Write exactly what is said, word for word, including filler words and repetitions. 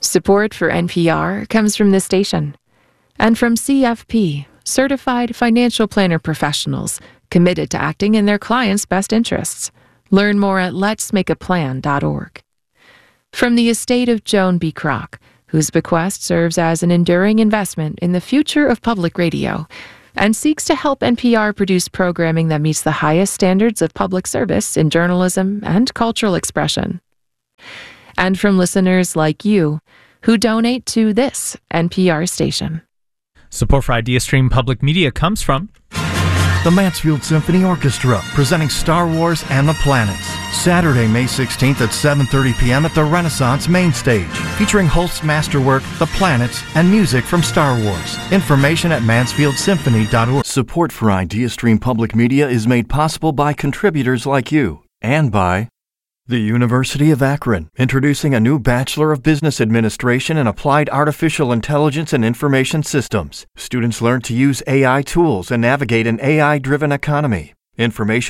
Support for N P R comes from this station and from C F P, Certified Financial Planner Professionals, committed to acting in their clients' best interests. Learn more at lets make a plan dot org. From the estate of Joan B. Kroc, whose bequest serves as an enduring investment in the future of public radio and seeks to help N P R produce programming that meets the highest standards of public service in journalism and cultural expression. And from listeners like you who donate to this N P R station. Support for IdeaStream Public Media comes from the Mansfield Symphony Orchestra, presenting Star Wars and the Planets. Saturday, May sixteenth at seven thirty p.m. at the Renaissance Main Stage, featuring Holst's masterwork, The Planets, and music from Star Wars. Information at mansfield symphony dot org. Support for IdeaStream Public Media is made possible by contributors like you, and by the University of Akron, introducing a new Bachelor of Business Administration in Applied Artificial Intelligence and Information Systems. Students learn to use A I tools and navigate an A I-driven economy. Information